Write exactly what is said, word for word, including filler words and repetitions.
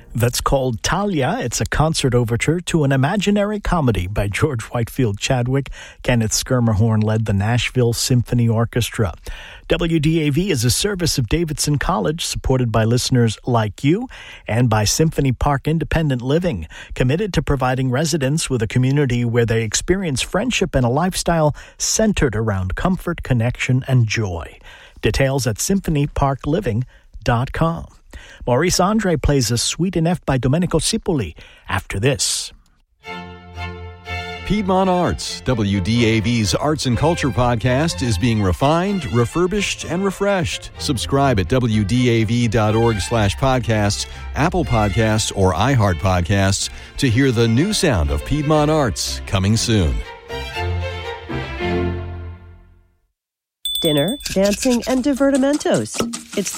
That's called Talia. It's a concert overture to an imaginary comedy by George Whitefield Chadwick. Kenneth Skirmerhorn led the Nashville Symphony Orchestra. W D A V is a service of Davidson College, supported by listeners like you and by Symphony Park Independent Living, committed to providing residents with a community where they experience friendship and a lifestyle centered around comfort, connection, and joy. Details at symphony park living dot com. Maurice Andre plays a Suite in F by Domenico Cipolli after this. Piedmont Arts, W D A V's Arts and Culture podcast, is being refined, refurbished, and refreshed. Subscribe at W D A V dot org slash podcasts, Apple Podcasts, or iHeart Podcasts to hear the new sound of Piedmont Arts coming soon. Dinner, dancing, and divertimentos. It's